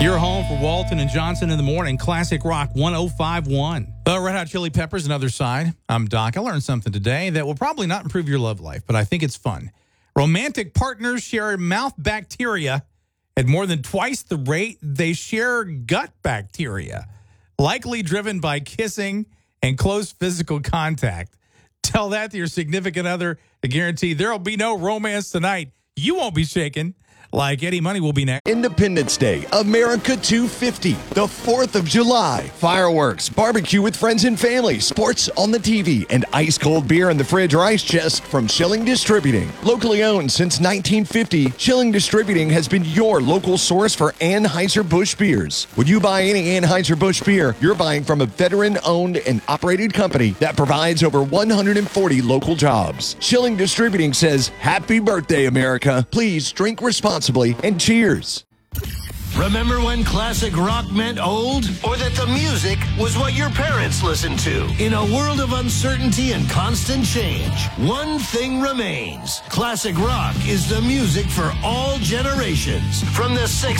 Your home for Walton and Johnson in the morning. Classic Rock 105.1. The Red Hot Chili Peppers, Another Side. I'm Doc. I learned something today that will probably not improve your love life, but I think it's fun. Romantic partners share mouth bacteria at more than twice the rate they share gut bacteria, likely driven by kissing and close physical contact. Tell that to your significant other to guarantee there will be no romance tonight. You won't be shaken. Like Eddie Money will be next. Independence Day, America 250, the 4th of July. Fireworks, barbecue with friends and family, sports on the TV, and ice-cold beer in the fridge or ice chest from Schilling Distributing. Locally owned since 1950, Schilling Distributing has been your local source for Anheuser-Busch beers. When you buy any Anheuser-Busch beer, you're buying from a veteran-owned and operated company that provides over 140 local jobs. Schilling Distributing says, Happy birthday, America. Please drink responsibly and cheers. Remember when classic rock meant old? Or that the music was what your parents listened to? In a world of uncertainty and constant change, one thing remains. Classic rock is the music for all generations. From the 60s